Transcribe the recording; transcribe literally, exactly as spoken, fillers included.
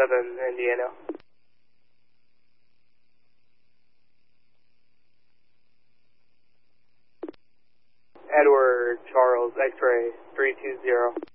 seven, Indiana. Edward Charles, X-ray three two zero.